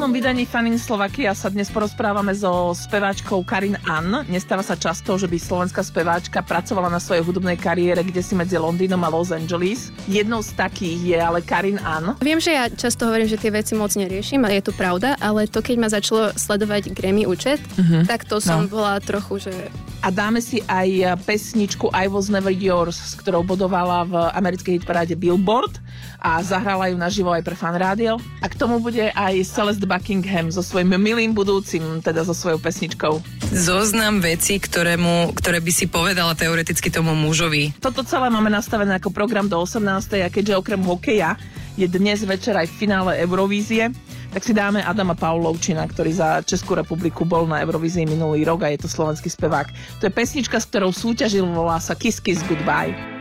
aktuálnom vydaní Fun in Slovakia sa dnes porozprávame so speváčkou Karin Ann. Nestáva sa často, že by slovenská speváčka pracovala na svojej hudobnej kariére kde si medzi Londýnom a Los Angeles. Jednou z takých je ale Karin Ann. Viem, že ja často hovorím, že tie veci moc neriešim a je to pravda, ale to keď ma začalo sledovať Grammy účet, tak to som bola trochu, že... A dáme si aj pesničku I Was Never Yours, s ktorou bodovala v americkej hitparáde Billboard a zahrala ju naživo aj pre Fan Rádio. A k tomu bude aj Celeste Buckingham so svojím milým budúcim, teda so svojou pesničkou. Zoznam vecí, ktoré by si povedala teoreticky tomu mužovi. Toto celé máme nastavené ako program do 18. a keďže okrem hokeja je dnes večer aj v finále Eurovízie, tak si dáme Adama Pavlovčina, ktorý za Českú republiku bol na Eurovízii minulý rok a je to slovenský spevák. To je pesnička, s ktorou súťažil, volá sa Kiss Kiss Goodbye.